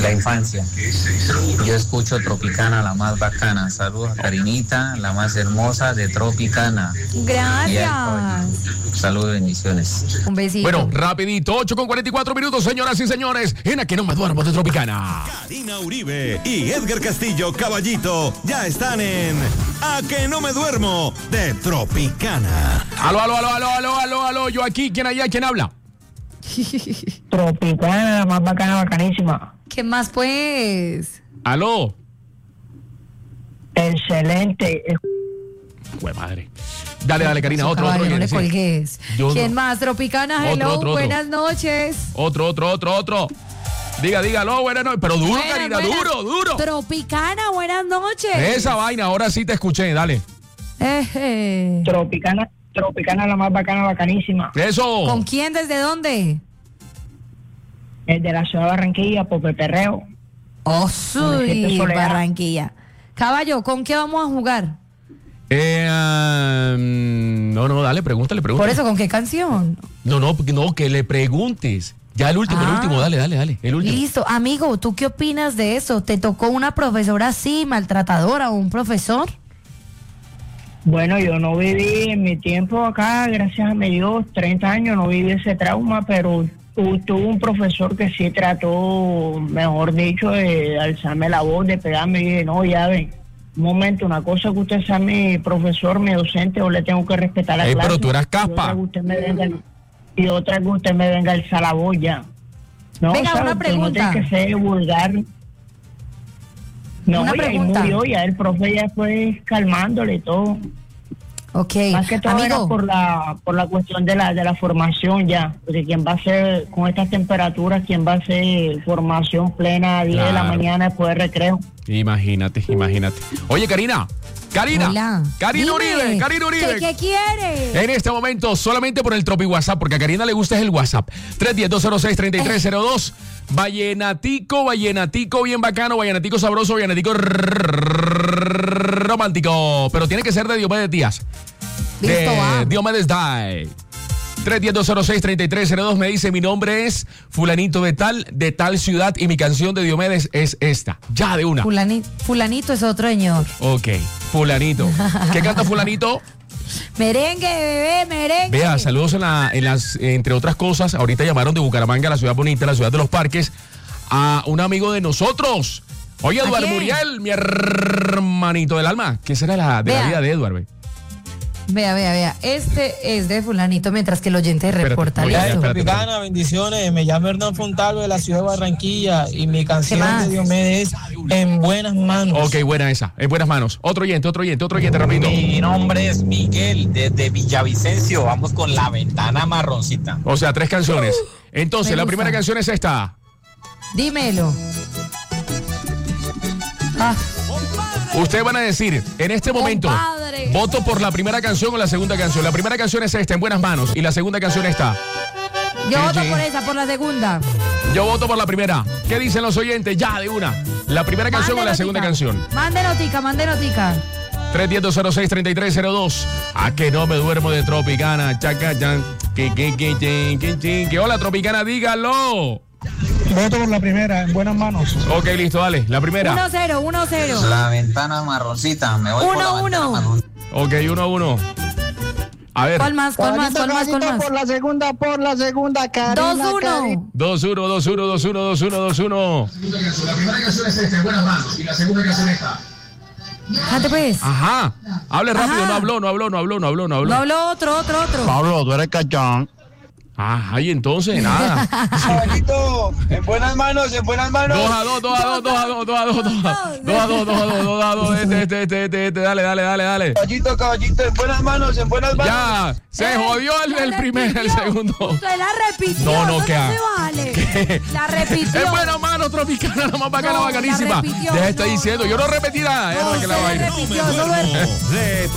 la infancia. Yo escucho Tropicana, la más bacana. Saludos a Karinita, la más hermosa de Tropicana. Gracias. Saludos, bendiciones. Un besito. Bueno, rapidito, 8:44, señoras y señores, en A Que No Me Duermo de Tropicana. Karina Uribe y Edgar Castillo Caballito ya están en A Que No Me Duermo de Tropicana. Aló, yo aquí, ¿quién allá? ¿Quién habla? Tropicana, la más bacana, bacanísima. ¿Qué más, pues? Aló. Excelente. Jue madre. Dale, Karina, otro. Caballo, no le sí. colgues. Yo ¿Quién no. más? Tropicana, hello, Otro. buenas noches. Otro. Dígalo, buenas noches. Pero duro, Buenas, Karina, buenas. duro. Tropicana, buenas noches. Esa vaina, ahora sí te escuché, dale. Tropicana, la más bacana, bacanísima. Eso. ¿Con quién? ¿Desde dónde? El de la ciudad de Barranquilla, por Perreo. Oh, Municipio soy Soledad. Barranquilla. Caballo, ¿con qué vamos a jugar? No, dale, pregúntale. Por eso, ¿con qué canción? No, que le preguntes. Ya el último, dale, el último. Listo. Amigo, ¿tú qué opinas de eso? ¿Te tocó una profesora así, maltratadora o un profesor? Bueno, yo no viví en mi tiempo acá, gracias a mi Dios, 30 años, no viví ese trauma, pero tuve un profesor que sí trató, mejor dicho, de alzarme la voz, de pegarme y dije, no, ya ven, un momento, una cosa que usted sea mi profesor, mi docente, yo le tengo que respetar la clase. Pero tú eras caspa. Y otra que usted me venga a alzar la voz ya. No, Venga, ¿sabe? una Usted pregunta. no tiene que ser vulgar. No, Una y ahí pregunta. murió, ya el profe ya fue calmándole y todo. Ok. Más que todo Amigo, era por la cuestión de la formación ya, porque quien va a hacer con estas temperaturas, quien va a hacer formación plena a 10 de la Claro. mañana después de recreo. Imagínate. Oye, Karina. hola. Karina Dime, Uribe. ¿Qué quiere? En este momento, solamente por el Tropi WhatsApp, porque a Karina le gusta es el WhatsApp. 310-206-3302. Vallenatico, bien bacano, vallenatico sabroso, vallenatico romántico. Pero tiene que ser de Diomedes Díaz. Listo, va. Diomedes Die. 310-206-3302 me dice, mi nombre es fulanito de tal ciudad y mi canción de Diomedes es esta. Ya de una. Fulanito es otro señor. Ok, fulanito. ¿Qué canta fulanito? Merengue, bebé, merengue. Vea, saludos entre otras cosas. Ahorita llamaron de Bucaramanga, la ciudad bonita, la ciudad de los parques, a un amigo de nosotros. Oye, Eduardo quién? Muriel, mi hermanito del alma. ¿Qué será la vida de Eduardo? Vea. Este es de fulanito, mientras que el oyente reporta. oye, Listo. espérate. Tropicana, bendiciones. Me llamo Hernán Fontalvo de la ciudad de Barranquilla y mi canción más? de Diomedes es En Buenas Manos. Ok, buena esa. En buenas manos. Otro oyente, rapidito. Mi nombre es Miguel, desde Villavicencio. Vamos con La Ventana Marroncita. O sea, 3 canciones. Entonces, Me la gusta. primera canción es esta. Dímelo. Ah, Ustedes van a decir, en este momento, Compadre. voto por la primera canción o la segunda canción. La primera canción es esta, En buenas manos. Y la segunda canción está. yo Sí, voto sí. por esa, por la segunda. Yo voto por la primera. ¿Qué dicen los oyentes? Ya, de una. ¿La primera canción o la segunda canción? Mande notica. 310-206-3302. A que no me duermo de Tropicana. Chacayán. Que hola, Tropicana, dígalo. Voto por la primera, En Buenas Manos. Ok, listo, dale. La primera. 1-0. La Ventana Marroncita. Me voy por La 1-1. Ventana Marroncita. Ok, 1-1. A ver. ¿Cuál más? Por la segunda, Karina. 2-1. 2-1. La primera canción es esta, En Buenas Manos, y la segunda canción esta. Cante pues. Ajá. Hable rápido, Ajá. no habló. No habló otro. Pablo, tú eres cachán. Ajá, y entonces, nada. Caballito, En Buenas Manos. 2-2. Dale. Caballito, En Buenas Manos. Ya, se jodió el primero, el segundo. Usted la repitió. No, eso ¿qué? se vale. ¿Qué? La repitió. Es buena mano, Tropicana, la más bacana, No, bacanísima. la repitió, Ya está no, diciendo, yo no repetí nada. No, que la se vaina. repitió, solo el- De